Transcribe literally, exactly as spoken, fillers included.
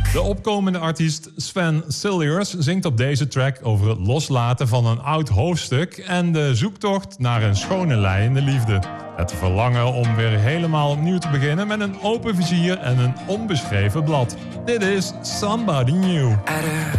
De opkomende artiest Sven Silliers zingt op deze track over het loslaten van een oud hoofdstuk en de zoektocht naar een schone lei in de liefde. Het verlangen om weer helemaal opnieuw te beginnen met een open vizier en een onbeschreven blad. Dit is Somebody New. At a